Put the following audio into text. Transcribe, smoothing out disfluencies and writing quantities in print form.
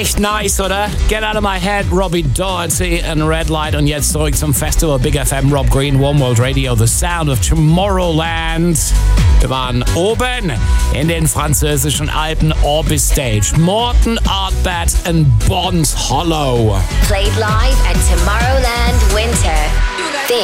Echt nice, oder? Get Out of My Head, Robbie Doherty and Red Light. Und jetzt zurück zum Festival Big FM, Rob Green, One World Radio, The Sound of Tomorrowland. Wir waren oben in den französischen Alpen, Orbis Stage, Morten Artbat and Bond Hollow. Played live at Tomorrowland Winter.